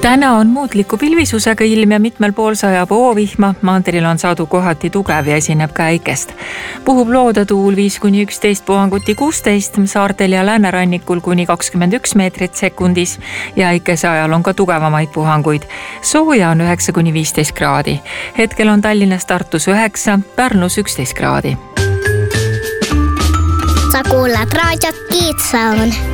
Täna on muutliku pilvisusega ilm ja mitmel pool sajab oovihma, maanteeril on sadu kohati tugev ja esineb ka äikest. Puhub loodatuul 5–11 puhanguti 16, saartel ja läänerannikul kuni 21 meetrit sekundis ja äikese ajal on ka tugevamaid puhanguid. Sooja on 9–15 kraadi. Hetkel on Tallinnas, Tartus 9, Pärnus 11 kraadi. Sa kuulad raadiot Kiitsaun.